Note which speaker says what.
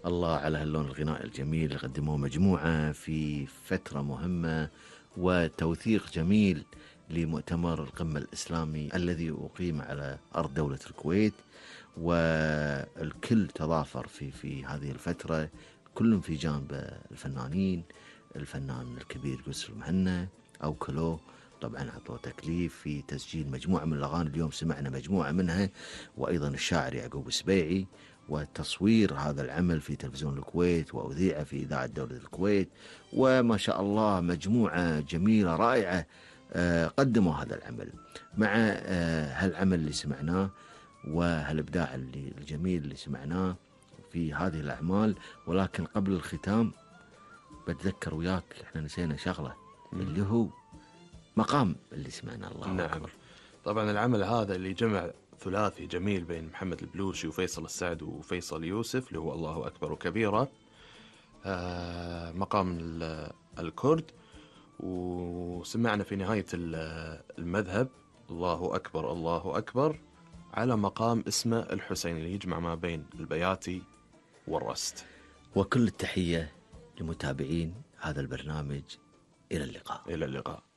Speaker 1: الله على هاللون الغنائي الجميل اللي قدموه مجموعة في فترة مهمة، وتوثيق جميل لمؤتمر القمة الإسلامي الذي أقيم على أرض دولة الكويت. والكل تضافر في هذه الفترة، كل في جانب الفنانين. الفنان الكبير يوسف المهنا أو كلو طبعا عطوا تكليف في تسجيل مجموعة من الأغاني، اليوم سمعنا مجموعة منها، وأيضا الشاعر يعقوب السبيعي، وتصوير هذا العمل في تلفزيون الكويت وأذيع في إذاعة دولة الكويت. وما شاء الله مجموعة جميلة رائعة قدموا هذا العمل مع هالعمل اللي سمعناه وهالإبداع الجميل اللي سمعناه في هذه الأعمال. ولكن قبل الختام بتذكر وياك احنا نسينا شغلة اللي هو مقام اللي سمعنا. الله
Speaker 2: نعم.
Speaker 1: أكبر.
Speaker 2: طبعا العمل هذا اللي جمع ثلاثي جميل بين محمد البلوشي وفيصل السعد وفيصل يوسف، اللي هو الله أكبر وكبيرة، مقام الكرد. وسمعنا في نهاية المذهب الله أكبر الله أكبر على مقام اسمه الحسين، اللي يجمع ما بين البياتي والرست.
Speaker 1: وكل التحية لمتابعين هذا البرنامج. إلى اللقاء.
Speaker 2: إلى اللقاء.